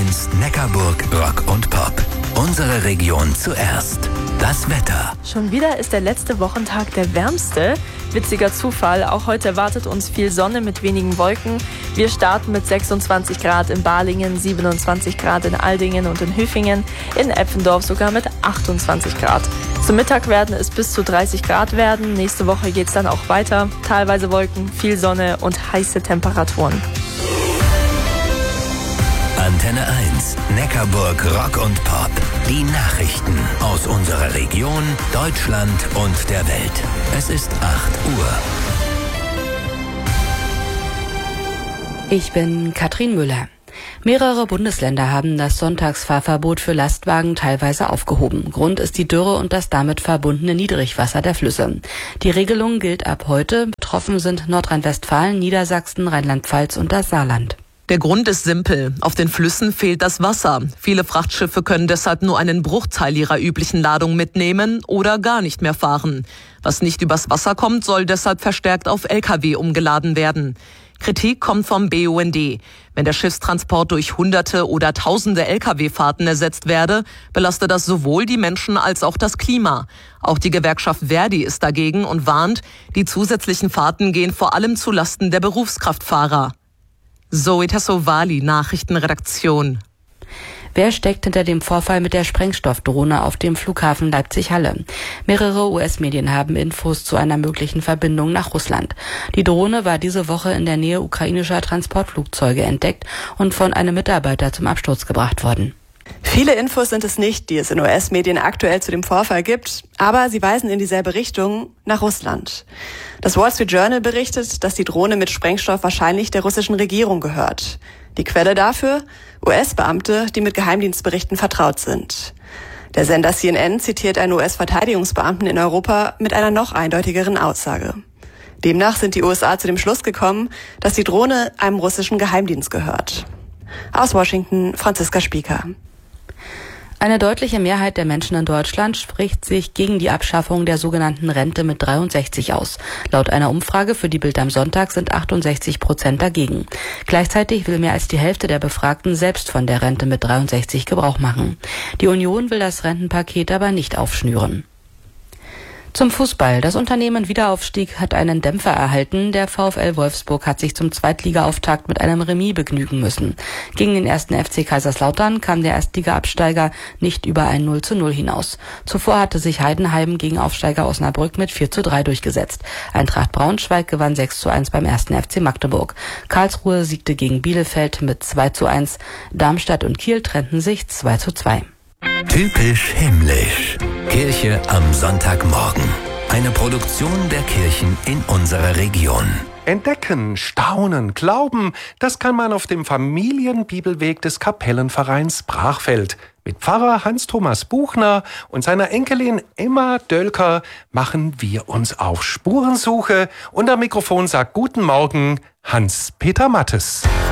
1 Neckarburg Rock und Pop. Unsere Region zuerst. Das Wetter. Schon wieder ist der letzte Wochentag der wärmste. Witziger Zufall, auch heute erwartet uns viel Sonne mit wenigen Wolken. Wir starten mit 26 Grad in Balingen, 27 Grad in Aldingen und in Hüfingen, in Eppendorf sogar mit 28 Grad. Zum Mittag werden es bis zu 30 Grad werden. Nächste Woche geht es dann auch weiter. Teilweise Wolken, viel Sonne und heiße Temperaturen. Antenne 1, Neckarburg Rock und Pop. Die Nachrichten aus unserer Region, Deutschland und der Welt. Es ist 8 Uhr. Ich bin Katrin Müller. Mehrere Bundesländer haben das Sonntagsfahrverbot für Lastwagen teilweise aufgehoben. Grund ist die Dürre und das damit verbundene Niedrigwasser der Flüsse. Die Regelung gilt ab heute. Betroffen sind Nordrhein-Westfalen, Niedersachsen, Rheinland-Pfalz und das Saarland. Der Grund ist simpel. Auf den Flüssen fehlt das Wasser. Viele Frachtschiffe können deshalb nur einen Bruchteil ihrer üblichen Ladung mitnehmen oder gar nicht mehr fahren. Was nicht übers Wasser kommt, soll deshalb verstärkt auf Lkw umgeladen werden. Kritik kommt vom BUND. Wenn der Schiffstransport durch Hunderte oder Tausende Lkw-Fahrten ersetzt werde, belastet das sowohl die Menschen als auch das Klima. Auch die Gewerkschaft Verdi ist dagegen und warnt, die zusätzlichen Fahrten gehen vor allem zu Lasten der Berufskraftfahrer. Zoe Tassovali, Nachrichtenredaktion. Wer steckt hinter dem Vorfall mit der Sprengstoffdrohne auf dem Flughafen Leipzig-Halle? Mehrere US-Medien haben Infos zu einer möglichen Verbindung nach Russland. Die Drohne war diese Woche in der Nähe ukrainischer Transportflugzeuge entdeckt und von einem Mitarbeiter zum Absturz gebracht worden. Viele Infos sind es nicht, die es in US-Medien aktuell zu dem Vorfall gibt, aber sie weisen in dieselbe Richtung, nach Russland. Das Wall Street Journal berichtet, dass die Drohne mit Sprengstoff wahrscheinlich der russischen Regierung gehört. Die Quelle dafür? US-Beamte, die mit Geheimdienstberichten vertraut sind. Der Sender CNN zitiert einen US-Verteidigungsbeamten in Europa mit einer noch eindeutigeren Aussage. Demnach sind die USA zu dem Schluss gekommen, dass die Drohne einem russischen Geheimdienst gehört. Aus Washington, Franziska Spieker. Eine deutliche Mehrheit der Menschen in Deutschland spricht sich gegen die Abschaffung der sogenannten Rente mit 63 aus. Laut einer Umfrage für die Bild am Sonntag sind 68% dagegen. Gleichzeitig will mehr als die Hälfte der Befragten selbst von der Rente mit 63 Gebrauch machen. Die Union will das Rentenpaket aber nicht aufschnüren. Zum Fußball. Das Unternehmen Wiederaufstieg hat einen Dämpfer erhalten. Der VfL Wolfsburg hat sich zum Zweitliga-Auftakt mit einem Remis begnügen müssen. Gegen den 1. FC Kaiserslautern kam der Erstliga-Absteiger nicht über ein 0:0 hinaus. Zuvor hatte sich Heidenheim gegen Aufsteiger Osnabrück mit 4:3 durchgesetzt. Eintracht Braunschweig gewann 6:1 beim 1. FC Magdeburg. Karlsruhe siegte gegen Bielefeld mit 2:1. Darmstadt und Kiel trennten sich 2:2. Typisch himmlisch. Kirche am Sonntagmorgen. Eine Produktion der Kirchen in unserer Region. Entdecken, staunen, glauben, das kann man auf dem Familienbibelweg des Kapellenvereins Brachfeld. Mit Pfarrer Hans-Thomas Buchner und seiner Enkelin Emma Dölker machen wir uns auf Spurensuche. Und am Mikrofon sagt Guten Morgen Hans-Peter Mattes.